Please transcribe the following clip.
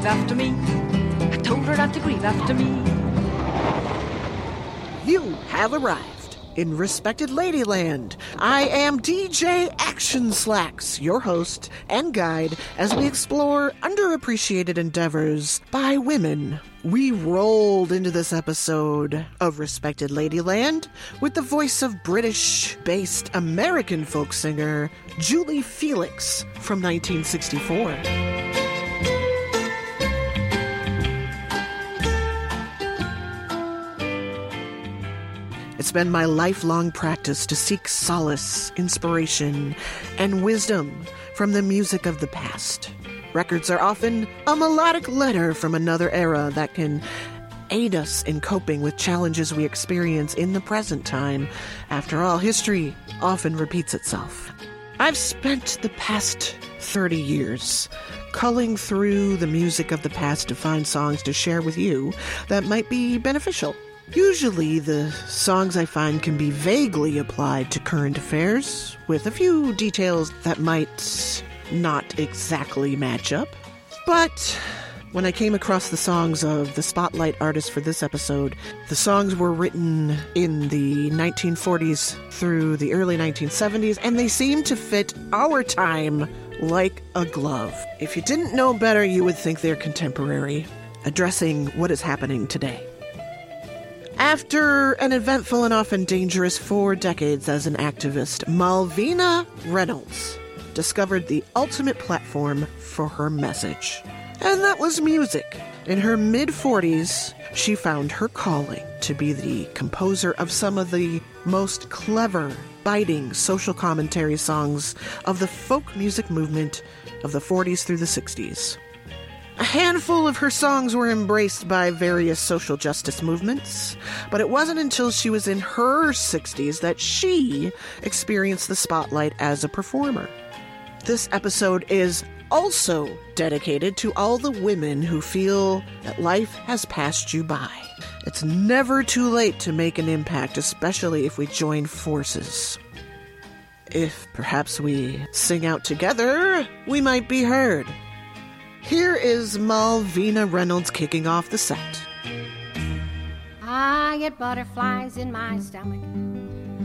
after me. I told her not to grieve after me. You have arrived in Respected Ladyland. I am DJ Action Slacks, your host and guide as we explore underappreciated endeavors by women. We rolled into this episode of Respected Ladyland with the voice of British-based American folk singer Julie Felix from 1964. It's been my lifelong practice to seek solace, inspiration, and wisdom from the music of the past. Records are often a melodic letter from another era that can aid us in coping with challenges we experience in the present time. After all, history often repeats itself. I've spent the past 30 years culling through the music of the past to find songs to share with you that might be beneficial. Usually, the songs I find can be vaguely applied to current affairs, with a few details that might not exactly match up. But when I came across the songs of the spotlight artist for this episode, the songs were written in the 1940s through the early 1970s, and they seem to fit our time like a glove. If you didn't know better, you would think they're contemporary, addressing what is happening today. After an eventful and often dangerous 4 decades as an activist, Malvina Reynolds discovered the ultimate platform for her message. And that was music. In her mid-40s, she found her calling to be the composer of some of the most clever, biting social commentary songs of the folk music movement of the 40s through the 60s. A handful of her songs were embraced by various social justice movements, but it wasn't until she was in her 60s that she experienced the spotlight as a performer. This episode is also dedicated to all the women who feel that life has passed you by. It's never too late to make an impact, especially if we join forces. If perhaps we sing out together, we might be heard. Here is Malvina Reynolds kicking off the set. I get butterflies in my stomach